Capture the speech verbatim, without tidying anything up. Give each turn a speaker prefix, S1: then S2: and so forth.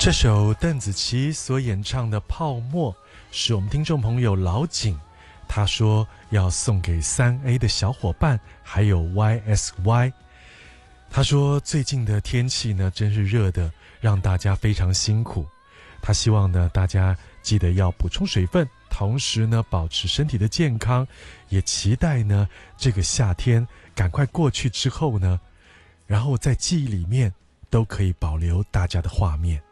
S1: 这首邓紫棋所演唱的《泡沫》是我们听众朋友老景，他说要送给三 A 的小伙伴还有 Y S Y。 他说最近的天气呢真是热的，让大家非常辛苦，他希望呢大家记得要补充水分，同时呢保持身体的健康，也期待呢这个夏天赶快过去之后呢，然后在记忆里面都可以保留大家的画面。